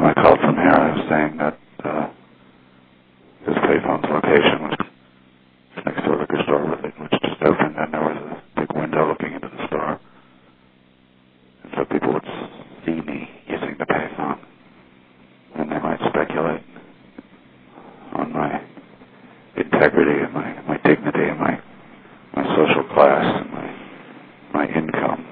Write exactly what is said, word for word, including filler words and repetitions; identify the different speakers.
Speaker 1: time I called from here, I was saying that uh, this payphone's location was next to a liquor store, with it, which just opened, and there was a big window looking into the store. And so people would see me using the payphone, and they might speculate on my integrity and my, my dignity and my, my social class and my, my income.